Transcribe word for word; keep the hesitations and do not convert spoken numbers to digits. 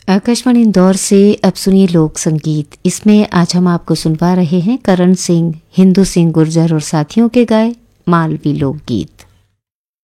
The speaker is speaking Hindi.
आकाशवाणी इंदौर से अब सुनिए लोक संगीत। इसमें आज हम आपको सुनवा रहे हैं करण सिंह, हिंदू सिंह गुर्जर और साथियों के गाए मालवी लोकगीत।